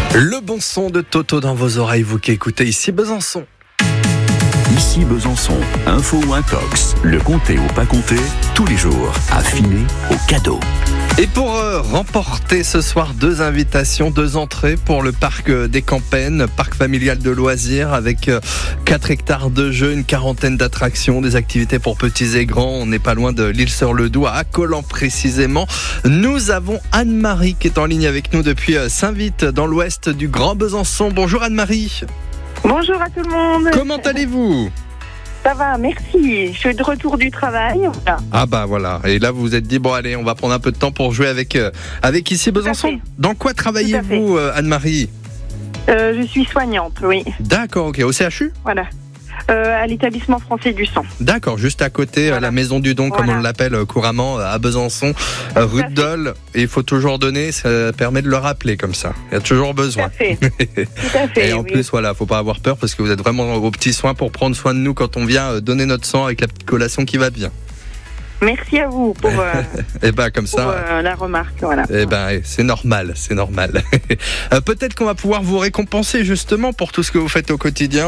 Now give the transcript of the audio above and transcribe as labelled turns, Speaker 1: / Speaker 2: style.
Speaker 1: Le bon son de Toto dans vos oreilles, vous qui écoutez ici Besançon.
Speaker 2: Ici Besançon, info ou intox, le comté ou pas comté, tous les jours, affiné au cadeau.
Speaker 1: Et pour remporter ce soir 2 invitations, 2 entrées pour le parc des Campagnes, parc familial de loisirs avec 4 hectares de jeux, une quarantaine d'attractions, des activités pour petits et grands. On n'est pas loin de l'Île-sur-le-Doubs, à Accolant précisément. Nous avons Anne-Marie qui est en ligne avec nous depuis Saint-Vite, dans l'ouest du Grand Besançon. Bonjour Anne-Marie.
Speaker 3: Bonjour à tout le monde.
Speaker 1: Comment allez-vous ?
Speaker 3: Ça va, merci. Je suis de retour du travail. Voilà.
Speaker 1: Ah bah voilà, et là vous vous êtes dit, bon allez, on va prendre un peu de temps pour jouer avec ici Besançon. Dans quoi travaillez-vous Anne-Marie ?
Speaker 3: Je suis soignante, oui.
Speaker 1: D'accord, ok, au CHU ?
Speaker 3: Voilà. À l'établissement français du sang.
Speaker 1: D'accord, juste à côté,
Speaker 3: Voilà.
Speaker 1: la maison du don, comme
Speaker 3: Voilà.
Speaker 1: on l'appelle couramment, à Besançon, rue de Dole. Et il faut toujours donner, ça permet de le rappeler comme ça. Il y a toujours besoin.
Speaker 3: Tout à fait.
Speaker 1: Et en plus, voilà, faut pas avoir peur parce que vous êtes vraiment aux petits soins pour prendre soin de nous quand on vient donner notre sang avec la petite collation qui va bien.
Speaker 3: Merci à vous pour,
Speaker 1: Et ben comme ça.
Speaker 3: pour la remarque. Voilà.
Speaker 1: Eh ben, c'est normal, c'est normal. Peut-être qu'on va pouvoir vous récompenser justement pour tout ce que vous faites au quotidien.